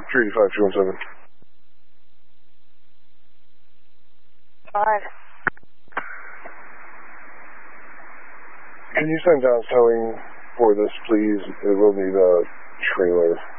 385-217. 5. Can you send down towing for this, please? It will need a trailer.